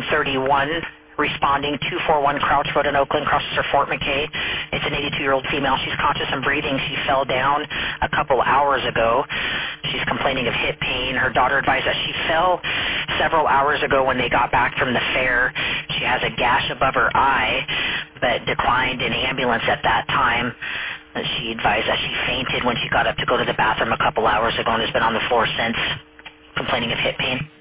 231 responding, 241 Crouch Road in Oakland, crosses her Fort McKay. It's an 82-year-old female. She's conscious and breathing. She fell down a couple hours ago. She's complaining of hip pain. Her daughter advised that she fell several hours ago when they got back from the fair. She has a gash above her eye, but declined an ambulance at that time. She advised that she fainted when she got up to go to the bathroom a couple hours ago and has been on the floor since, complaining of hip pain.